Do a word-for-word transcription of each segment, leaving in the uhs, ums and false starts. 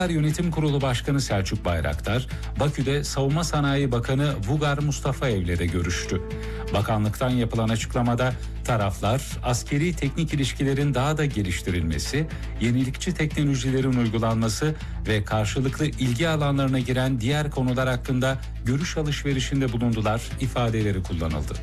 Yönetim Kurulu Başkanı Selçuk Bayraktar, Bakü'de Savunma Sanayi Bakanı Vugar Mustafaev ile de görüştü. Bakanlıktan yapılan açıklamada taraflar askeri teknik ilişkilerin daha da geliştirilmesi, yenilikçi teknolojilerin uygulanması ve karşılıklı ilgi alanlarına giren diğer konular hakkında görüş alışverişinde bulundular ifadeleri kullanıldı.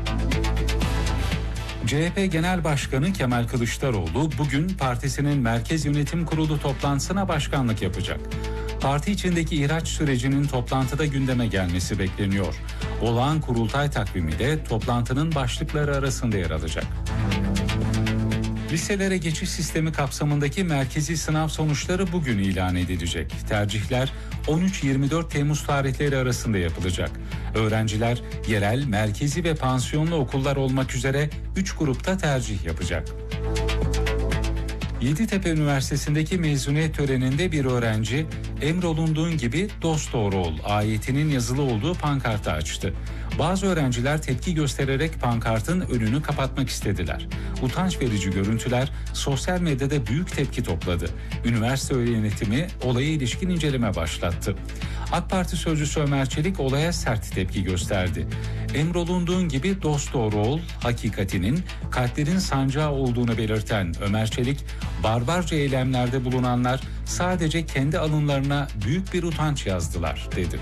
C H P Genel Başkanı Kemal Kılıçdaroğlu bugün partisinin Merkez Yönetim Kurulu toplantısına başkanlık yapacak. Parti içindeki ihraç sürecinin toplantıda gündeme gelmesi bekleniyor. Olağan kurultay takvimi de toplantının başlıkları arasında yer alacak. Liselere geçiş sistemi kapsamındaki merkezi sınav sonuçları bugün ilan edilecek. Tercihler on üç yirmi dört Temmuz tarihleri arasında yapılacak. Öğrenciler yerel, merkezi ve pansiyonlu okullar olmak üzere üç grupta tercih yapacak. Yeditepe Üniversitesi'ndeki mezuniyet töreninde bir öğrenci emrolunduğun gibi dost doğru ol ayetinin yazılı olduğu pankartı açtı. Bazı öğrenciler tepki göstererek pankartın önünü kapatmak istediler. Utanç verici görüntüler sosyal medyada büyük tepki topladı. Üniversite yönetimi olaya ilişkin inceleme başlattı. AK Parti sözcüsü Ömer Çelik olaya sert tepki gösterdi. Emrolunduğun gibi dost doğru ol hakikatinin kalplerin sancağı olduğunu belirten Ömer Çelik, barbarca eylemlerde bulunanlar sadece kendi alınlarına büyük bir utanç yazdılar dedi.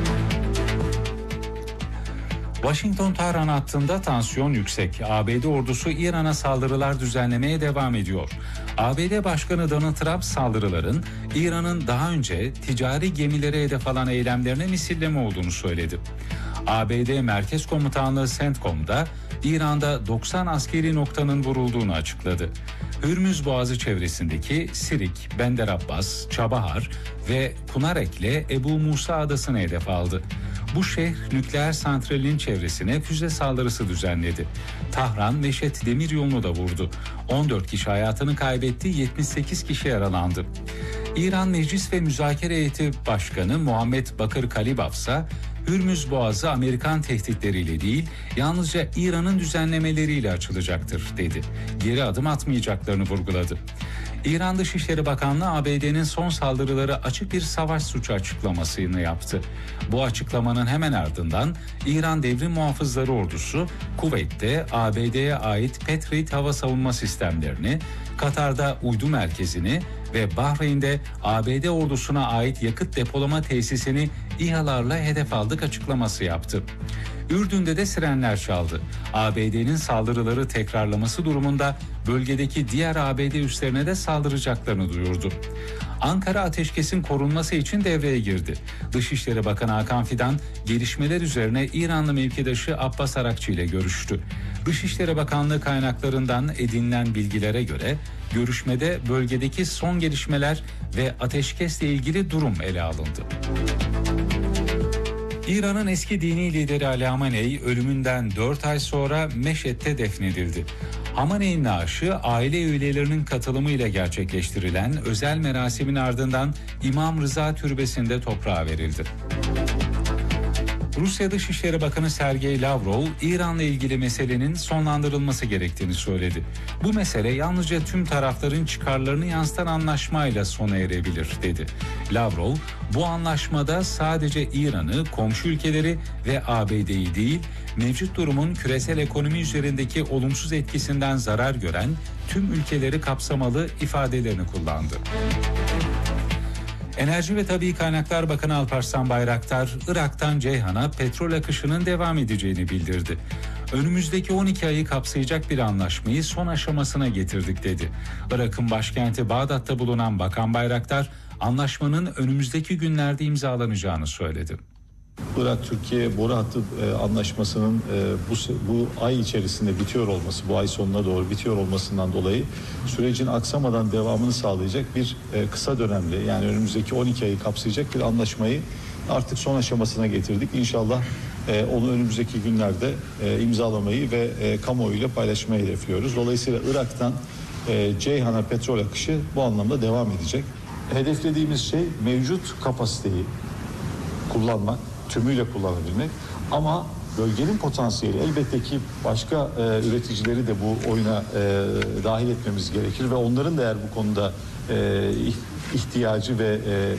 Washington-Tahran hattında tansiyon yüksek. A B D ordusu İran'a saldırılar düzenlemeye devam ediyor. A B D Başkanı Donald Trump saldırıların İran'ın daha önce ticari gemilere hedef alan eylemlerine misilleme olduğunu söyledi. A B D Merkez Komutanlığı CENTCOM'da İran'da doksan askeri noktanın vurulduğunu açıkladı. Hürmüz Boğazı çevresindeki Sirik, Bender Abbas, Çabahar ve Kunarek'le Ebu Musa adasını hedef aldı. Bu şehir nükleer santralin çevresine füze saldırısı düzenledi. Tahran, Meşet demiryolunu da vurdu. on dört kişi hayatını kaybetti, yetmiş sekiz kişi yaralandı. İran Meclis ve Müzakere Heyeti Başkanı Muhammed Bakır Kalibaf ise Hürmüz Boğazı Amerikan tehditleriyle değil, yalnızca İran'ın düzenlemeleriyle açılacaktır dedi. Geri adım atmayacaklarını vurguladı. İran Dışişleri Bakanlığı A B D'nin son saldırıları açık bir savaş suçu açıklamasını yaptı. Bu açıklamanın hemen ardından İran Devrim Muhafızları Ordusu Kuveyt'te A B D'ye ait Patriot hava savunma sistemlerini, Katar'da uydu merkezini ve Bahreyn'de A B D ordusuna ait yakıt depolama tesisini İHA'larla hedef aldık açıklaması yaptı. Ürdün'de de sirenler çaldı. A B D'nin saldırıları tekrarlaması durumunda bölgedeki diğer A B D üslerine de saldıracaklarını duyurdu. Ankara ateşkesin korunması için devreye girdi. Dışişleri Bakanı Hakan Fidan gelişmeler üzerine İranlı mevkidaşı Abbas Arakçı ile görüştü. Dışişleri Bakanlığı kaynaklarından edinilen bilgilere göre görüşmede bölgedeki son gelişmeler ve ateşkesle ilgili durum ele alındı. İran'ın eski dini lideri Ali Hamenei ölümünden dört ay sonra Meşet'te defnedildi. Hamenei'nin naaşı aile üyelerinin katılımıyla gerçekleştirilen özel merasimin ardından İmam Rıza Türbesi'nde toprağa verildi. Rusya Dışişleri Bakanı Sergey Lavrov, İran'la ilgili meselenin sonlandırılması gerektiğini söyledi. Bu mesele yalnızca tüm tarafların çıkarlarını yansıtan anlaşmayla sona erebilir, dedi. Lavrov, bu anlaşmada sadece İran'ı, komşu ülkeleri ve A B D'yi değil, mevcut durumun küresel ekonomi üzerindeki olumsuz etkisinden zarar gören tüm ülkeleri kapsamalı ifadelerini kullandı. Enerji ve Tabii Kaynaklar Bakanı Alparslan Bayraktar, Irak'tan Ceyhan'a petrol akışının devam edeceğini bildirdi. Önümüzdeki on iki ayı kapsayacak bir anlaşmayı son aşamasına getirdik, dedi. Irak'ın başkenti Bağdat'ta bulunan Bakan Bayraktar, anlaşmanın önümüzdeki günlerde imzalanacağını söyledi. Irak-Türkiye boru hattı e, anlaşmasının e, bu bu ay içerisinde bitiyor olması, bu ay sonuna doğru bitiyor olmasından dolayı sürecin aksamadan devamını sağlayacak bir e, kısa dönemli, yani önümüzdeki on iki ayı kapsayacak bir anlaşmayı artık son aşamasına getirdik. İnşallah e, onu önümüzdeki günlerde e, imzalamayı ve e, kamuoyuyla paylaşmayı hedefliyoruz. Dolayısıyla Irak'tan e, Ceyhan'a petrol akışı bu anlamda devam edecek. Hedeflediğimiz şey mevcut kapasiteyi kullanmak, tümüyle kullanabilmek, ama bölgenin potansiyeli, elbette ki başka e, üreticileri de bu oyuna e, dahil etmemiz gerekir ve onların da eğer bu konuda e, ihtiyacı ve e,